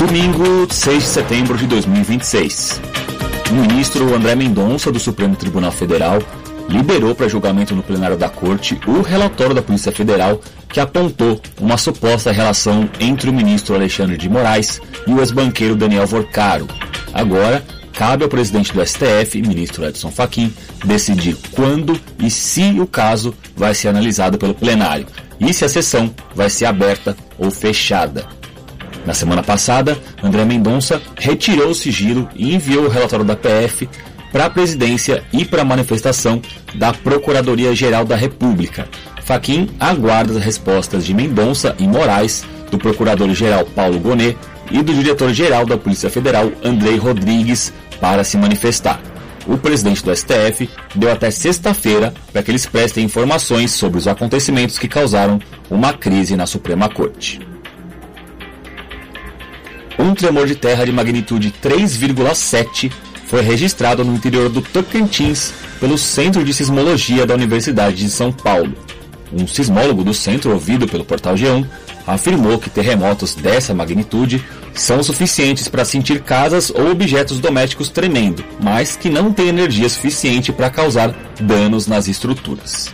Domingo, 6 de setembro de 2026. O ministro André Mendonça, do Supremo Tribunal Federal, liberou para julgamento no plenário da Corte o relatório da Polícia Federal que apontou uma suposta relação entre o ministro Alexandre de Moraes e o ex-banqueiro Daniel Vorcaro. Agora, cabe ao presidente do STF, ministro Edson Fachin, decidir quando e se o caso vai ser analisado pelo plenário e se a sessão vai ser aberta ou fechada. Na semana passada, André Mendonça retirou o sigilo e enviou o relatório da PF para a presidência e para a manifestação da Procuradoria-Geral da República. Fachin aguarda as respostas de Mendonça e Moraes, do Procurador-Geral Paulo Gonet e do Diretor-Geral da Polícia Federal, Andrei Rodrigues, para se manifestar. O presidente do STF deu até sexta-feira para que eles prestem informações sobre os acontecimentos que causaram uma crise na Suprema Corte. Um tremor de terra de magnitude 3,7 foi registrado no interior do Tocantins pelo Centro de Sismologia da Universidade de São Paulo. Um sismólogo do centro, ouvido pelo Portal G1, afirmou que terremotos dessa magnitude são suficientes para sentir casas ou objetos domésticos tremendo, mas que não têm energia suficiente para causar danos nas estruturas.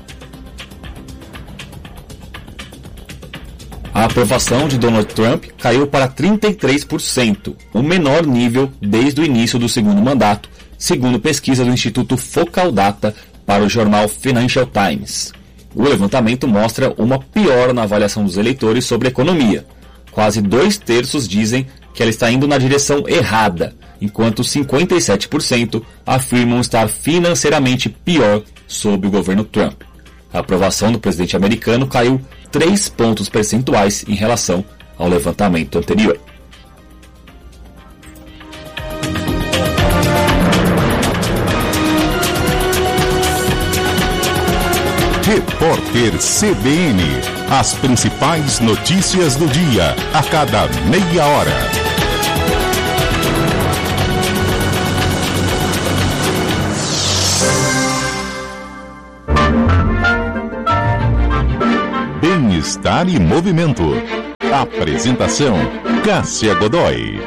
A aprovação de Donald Trump caiu para 33%, o menor nível desde o início do segundo mandato, segundo pesquisa do Instituto Focal Data para o jornal Financial Times. O levantamento mostra uma piora na avaliação dos eleitores sobre a economia. Quase 2/3 dizem que ela está indo na direção errada, enquanto 57% afirmam estar financeiramente pior sob o governo Trump. A aprovação do presidente americano caiu 3 pontos percentuais em relação ao levantamento anterior. Repórter CBN. As principais notícias do dia, a cada meia hora. Bem-estar e movimento. Apresentação: Cássia Godoy.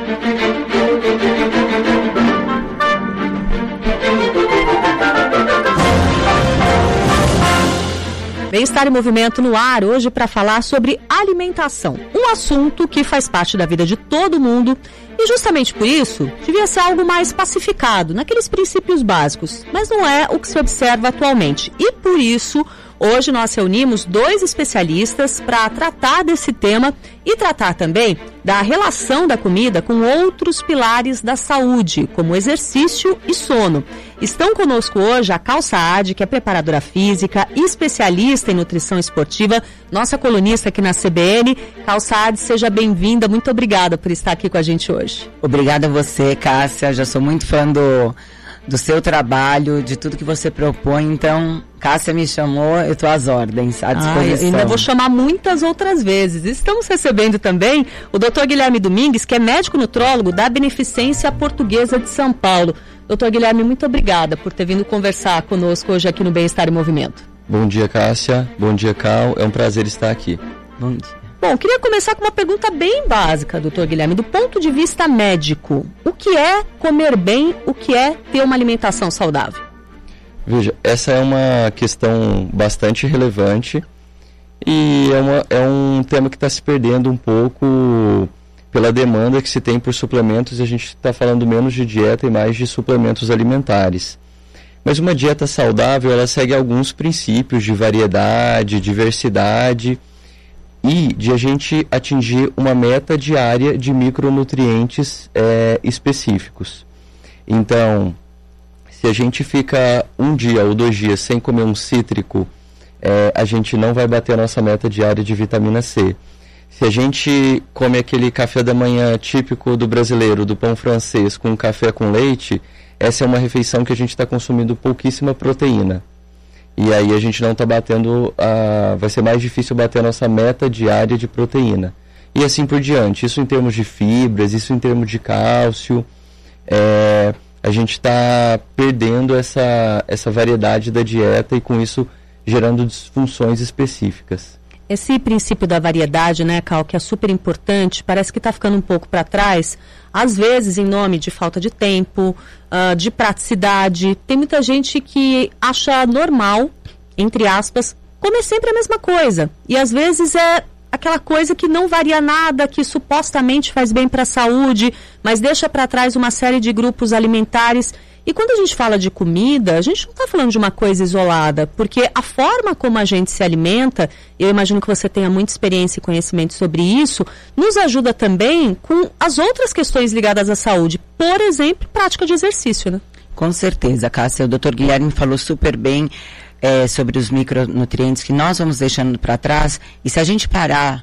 Bem-estar e movimento no ar hoje para falar sobre alimentação, um assunto que faz parte da vida de todo mundo e justamente por isso devia ser algo mais pacificado, naqueles princípios básicos, mas não é o que se observa atualmente e por isso hoje nós reunimos 2 especialistas para tratar desse tema e tratar também da relação da comida com outros pilares da saúde, como exercício e sono. Estão conosco hoje a Cal Saad, que é preparadora física e especialista em nutrição esportiva, nossa colunista aqui na CBN. Cal Saad, seja bem-vinda, muito obrigada por estar aqui com a gente hoje. Obrigada a você, Cássia, já sou muito fã do seu trabalho, de tudo que você propõe, então, Cássia me chamou, eu estou às ordens, à disposição. Ainda vou chamar muitas outras vezes. Estamos recebendo também o Dr. Guilherme Domingues, que é médico nutrólogo da Beneficência Portuguesa de São Paulo. Dr. Guilherme, muito obrigada por ter vindo conversar conosco hoje aqui no Bem-Estar e Movimento. Bom dia, Cássia. Bom dia, Cal. É um prazer estar aqui. Bom dia. Bom, queria começar com uma pergunta bem básica, doutor Guilherme. Do ponto de vista médico, o que é comer bem, o que é ter uma alimentação saudável? Veja, essa é uma questão bastante relevante e é um tema que está se perdendo um pouco pela demanda que se tem por suplementos e a gente está falando menos de dieta e mais de suplementos alimentares. Mas uma dieta saudável, ela segue alguns princípios de variedade, diversidade e de a gente atingir uma meta diária de micronutrientes específicos. Então, se a gente fica 1 dia ou 2 dias sem comer um cítrico, a gente não vai bater a nossa meta diária de vitamina C. Se a gente come aquele café da manhã típico do brasileiro, do pão francês com café com leite, essa é uma refeição que a gente está consumindo pouquíssima proteína. E aí a gente não está batendo, vai ser mais difícil bater a nossa meta diária de proteína. E assim por diante, isso em termos de fibras, isso em termos de cálcio, a gente está perdendo essa variedade da dieta e com isso gerando disfunções específicas. Esse princípio da variedade, né, Cal, que é super importante, parece que está ficando um pouco para trás, às vezes em nome de falta de tempo, de praticidade. Tem muita gente que acha normal, entre aspas, comer sempre a mesma coisa. E às vezes é aquela coisa que não varia nada, que supostamente faz bem para a saúde, mas deixa para trás uma série de grupos alimentares. E quando a gente fala de comida, a gente não está falando de uma coisa isolada, porque a forma como a gente se alimenta, eu imagino que você tenha muita experiência e conhecimento sobre isso, nos ajuda também com as outras questões ligadas à saúde. Por exemplo, prática de exercício, né? Com certeza, Cássia. O Dr. Guilherme falou super bem sobre os micronutrientes que nós vamos deixando para trás. E se a gente parar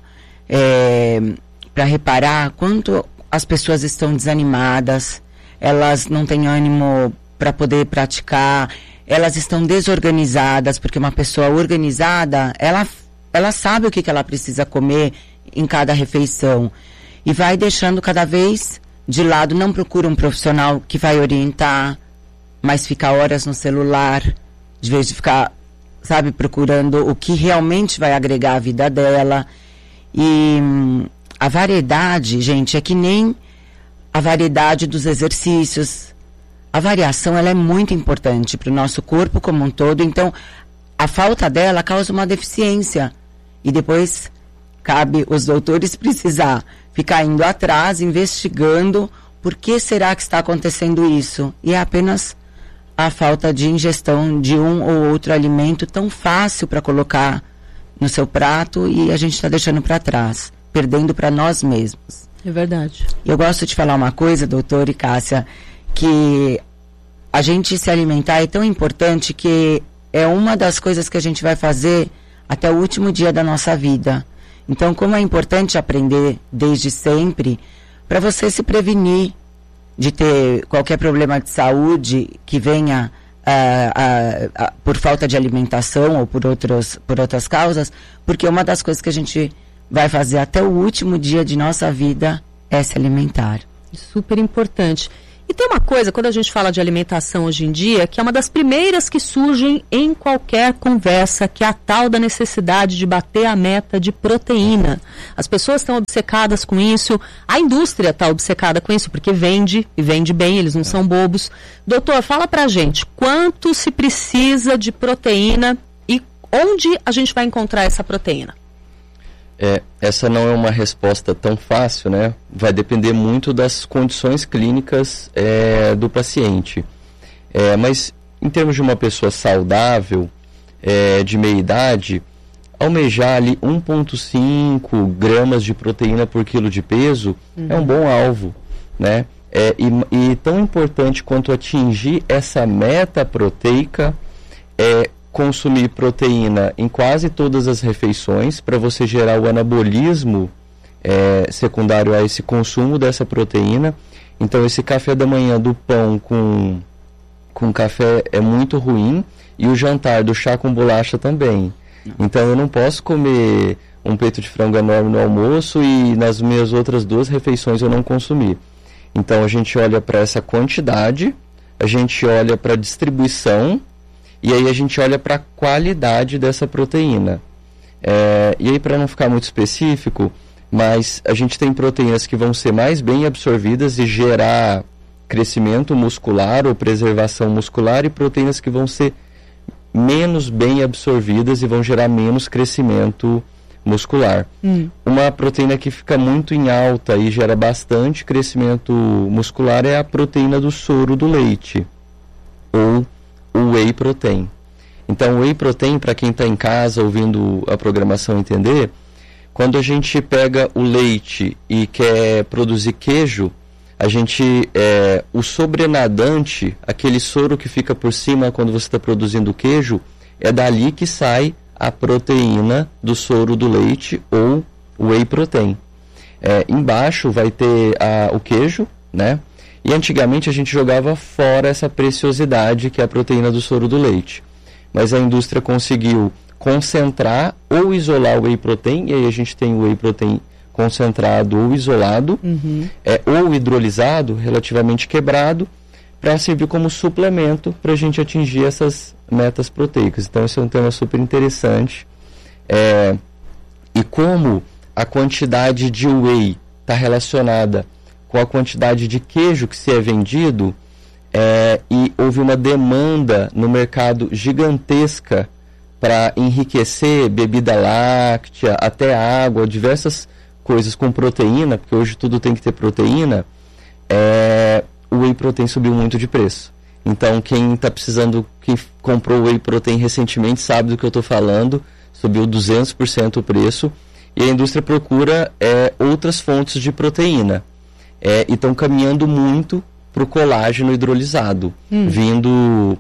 para reparar quanto as pessoas estão desanimadas, elas não têm ânimo para poder praticar, elas estão desorganizadas, porque uma pessoa organizada, ela sabe o que ela precisa comer em cada refeição e vai deixando cada vez de lado, não procura um profissional que vai orientar, mas fica horas no celular, de vez de ficar, sabe, procurando o que realmente vai agregar à vida dela. E a variedade, gente, é que nem a variedade dos exercícios. A variação, ela é muito importante para o nosso corpo como um todo. Então, a falta dela causa uma deficiência. E depois, cabe os doutores precisar ficar indo atrás, investigando por que será que está acontecendo isso. E é apenas a falta de ingestão de um ou outro alimento tão fácil para colocar no seu prato e a gente está deixando para trás, perdendo para nós mesmos. É verdade. Eu gosto de falar uma coisa, doutor e Cássia, que a gente se alimentar é tão importante que é uma das coisas que a gente vai fazer até o último dia da nossa vida. Então, como é importante aprender desde sempre para você se prevenir de ter qualquer problema de saúde que venha por falta de alimentação ou por outras causas, porque uma das coisas que a gente vai fazer até o último dia de nossa vida é se alimentar. Super importante. E tem uma coisa, quando a gente fala de alimentação hoje em dia, que é uma das primeiras que surgem em qualquer conversa, que é a tal da necessidade de bater a meta de proteína. As pessoas estão obcecadas com isso, a indústria está obcecada com isso, porque vende, e vende bem, eles não são bobos. Doutor, fala pra gente, quanto se precisa de proteína e onde a gente vai encontrar essa proteína? Essa não é uma resposta tão fácil, né? Vai depender muito das condições clínicas do paciente. Mas em termos de uma pessoa saudável, de meia idade, almejar ali 1,5 gramas de proteína por quilo de peso é um bom alvo, né? E tão importante quanto atingir essa meta proteica é consumir proteína em quase todas as refeições para você gerar o anabolismo secundário a esse consumo dessa proteína. Então esse café da manhã do pão com café é muito ruim e o jantar do chá com bolacha também. Então eu não posso comer um peito de frango enorme no almoço e nas minhas outras 2 refeições eu não consumir. Então a gente olha para essa quantidade, a gente olha para a distribuição e aí a gente olha para a qualidade dessa proteína. E aí, para não ficar muito específico, mas a gente tem proteínas que vão ser mais bem absorvidas e gerar crescimento muscular ou preservação muscular, e proteínas que vão ser menos bem absorvidas e vão gerar menos crescimento muscular. Uma proteína que fica muito em alta e gera bastante crescimento muscular é a proteína do soro do leite, ou o whey protein. Então, o whey protein, para quem está em casa ouvindo a programação entender, quando a gente pega o leite e quer produzir queijo, a gente, o sobrenadante, aquele soro que fica por cima quando você está produzindo queijo, é dali que sai a proteína do soro do leite, ou whey protein. Embaixo vai ter o queijo, né? E antigamente a gente jogava fora essa preciosidade que é a proteína do soro do leite. Mas a indústria conseguiu concentrar ou isolar o whey protein, e aí a gente tem o whey protein concentrado ou isolado, ou hidrolisado, relativamente quebrado, para servir como suplemento para a gente atingir essas metas proteicas. Então esse é um tema super interessante. E como a quantidade de whey está relacionada com a quantidade de queijo que se é vendido, e houve uma demanda no mercado gigantesca para enriquecer bebida láctea, até água, diversas coisas com proteína, porque hoje tudo tem que ter proteína, o whey protein subiu muito de preço. Então quem está precisando, quem comprou whey protein recentemente sabe do que eu estou falando, subiu 200% o preço, e a indústria procura outras fontes de proteína. E estão caminhando muito para o colágeno hidrolisado, vindo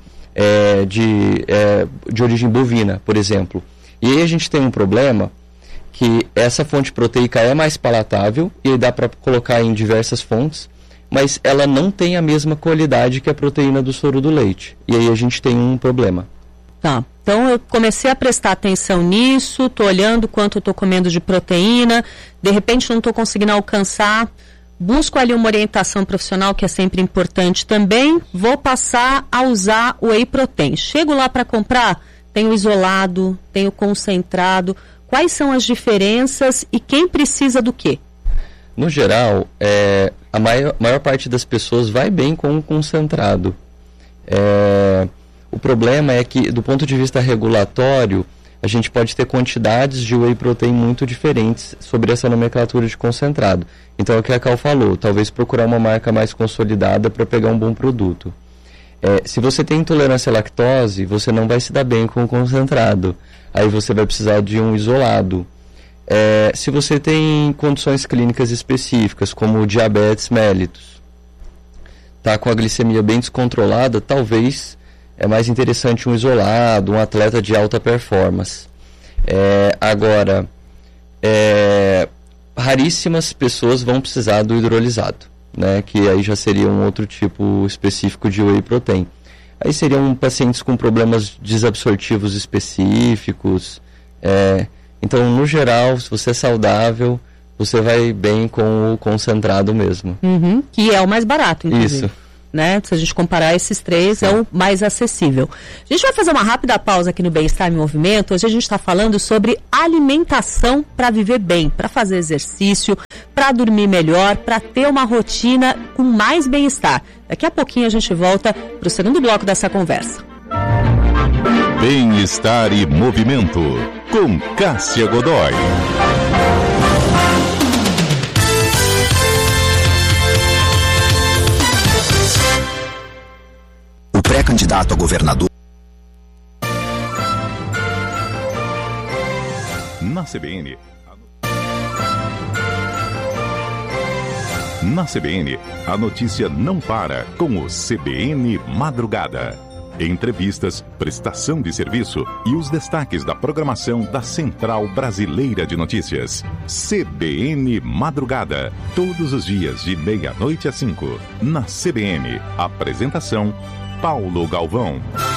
de origem bovina, por exemplo. E aí a gente tem um problema que essa fonte proteica é mais palatável e dá para colocar em diversas fontes, mas ela não tem a mesma qualidade que a proteína do soro do leite. E aí a gente tem um problema. Tá, então eu comecei a prestar atenção nisso, estou olhando quanto eu estou comendo de proteína, de repente não estou conseguindo alcançar, busco ali uma orientação profissional, que é sempre importante também, vou passar a usar o whey protein. Chego lá para comprar, tem o isolado, tem o concentrado, quais são as diferenças e quem precisa do quê? No geral, a maior parte das pessoas vai bem com o concentrado. O problema é que, do ponto de vista regulatório, a gente pode ter quantidades de whey protein muito diferentes sobre essa nomenclatura de concentrado. Então é o que a Cal falou, talvez procurar uma marca mais consolidada para pegar um bom produto. Se você tem intolerância à lactose, você não vai se dar bem com o concentrado. Aí você vai precisar de um isolado. Se você tem condições clínicas específicas, como diabetes mellitus, está com a glicemia bem descontrolada, talvez é mais interessante um isolado, um atleta de alta performance. Agora, raríssimas pessoas vão precisar do hidrolisado, né, que aí já seria um outro tipo específico de whey protein. Aí seriam pacientes com problemas desabsortivos específicos. Então, no geral, se você é saudável, você vai bem com o concentrado mesmo. Que é o mais barato, inclusive. Isso. Né? Se a gente comparar esses três, é o mais acessível. A gente vai fazer uma rápida pausa aqui no Bem-Estar em Movimento. Hoje a gente está falando sobre alimentação para viver bem, para fazer exercício, para dormir melhor, para ter uma rotina com mais bem-estar. Daqui a pouquinho a gente volta para o segundo bloco dessa conversa. Bem-Estar e Movimento, com Cássia Godoy. O pré-candidato a governador. Na CBN. Na CBN, a notícia não para com o CBN Madrugada. Entrevistas, prestação de serviço e os destaques da programação da Central Brasileira de Notícias. CBN Madrugada. Todos os dias de 12:30 às 5. Na CBN. Apresentação: Paulo Galvão.